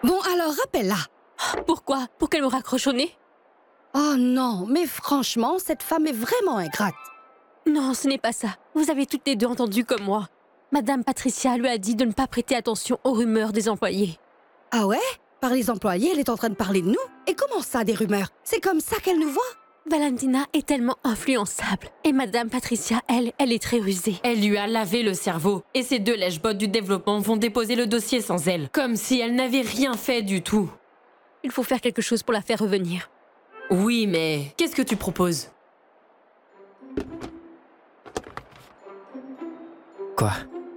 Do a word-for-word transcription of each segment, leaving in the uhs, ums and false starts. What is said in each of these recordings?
Bon, alors, rappelle-la. Pourquoi? Pour qu'elle me raccroche au nez? Oh non, mais franchement, cette femme est vraiment ingrate. Non, ce n'est pas ça. Vous avez toutes les deux entendu comme moi. Madame Patricia lui a dit de ne pas prêter attention aux rumeurs des employés. Ah ouais? Par les employés, elle est en train de parler de nous? Et comment ça, des rumeurs? C'est comme ça qu'elle nous voit? Valentina est tellement influençable. Et Madame Patricia, elle, elle est très rusée. Elle lui a lavé le cerveau. Et ces deux lèche-bottes du développement vont déposer le dossier sans elle. Comme si elle n'avait rien fait du tout. Il faut faire quelque chose pour la faire revenir. Oui, mais qu'est-ce que tu proposes? Quoi?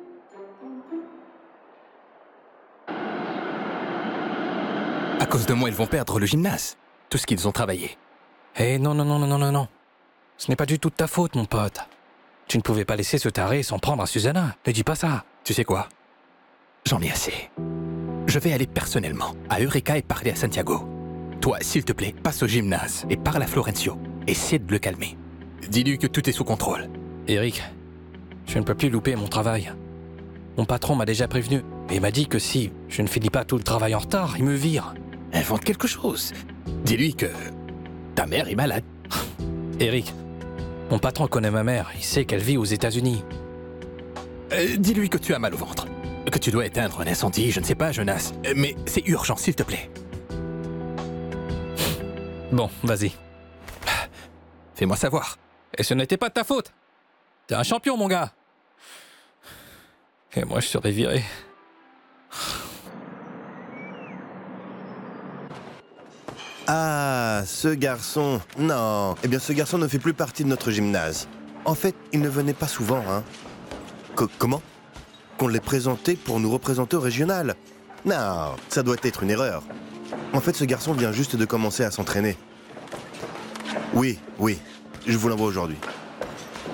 À cause de moi, ils vont perdre le gymnase. Tout ce qu'ils ont travaillé. Eh non, non, non, non, non, non, non. Ce n'est pas du tout de ta faute, mon pote. Tu ne pouvais pas laisser ce taré s'en prendre à Susanna. Ne dis pas ça. Tu sais quoi? J'en ai assez. Je vais aller personnellement à Eureka et parler à Santiago. Toi, s'il te plaît, passe au gymnase et parle à Florencio. Essaie de le calmer. Dis-lui que tout est sous contrôle. Eric, je ne peux plus louper mon travail. Mon patron m'a déjà prévenu. Et il m'a dit que si je ne finis pas tout le travail en retard, il me vire. Invente quelque chose. Dis-lui que ta mère est malade. Eric, mon patron connaît ma mère. Il sait qu'elle vit aux États-Unis. Euh, dis-lui que tu as mal au ventre. Que tu dois éteindre un incendie, je ne sais pas, Jonas. Euh, mais c'est urgent, s'il te plaît. Bon, vas-y. Fais-moi savoir. Et ce n'était pas de ta faute. T'es un champion, mon gars. Et moi, je serais viré. Ah, ce garçon... Non. Eh bien, ce garçon ne fait plus partie de notre gymnase. En fait, il ne venait pas souvent, hein. Co- comment? Qu'on l'ait présenté pour nous représenter au régional? Non, ça doit être une erreur. En fait, ce garçon vient juste de commencer à s'entraîner. Oui, oui, je vous l'envoie aujourd'hui.